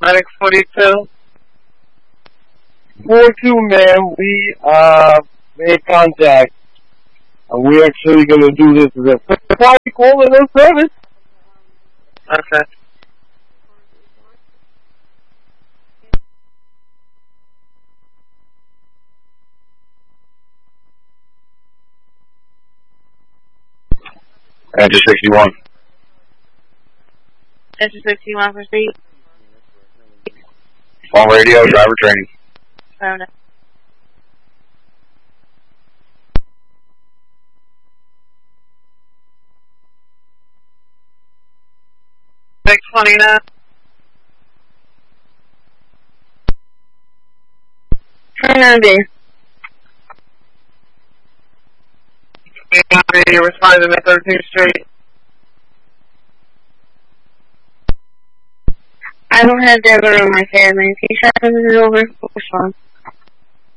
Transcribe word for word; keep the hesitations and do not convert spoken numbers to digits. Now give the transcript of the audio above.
Medic forty-two. four two, man, we uh made contact. And we're actually going to do this as a party call in our service. Okay. Engine sixty-one. Engine sixty-one, proceed. Phone radio, driver training. Phone. six twenty-nine. Fernandez. You're responding to thirteenth Street. I don't have Deborah on my family. Can you try to send it over? Which one?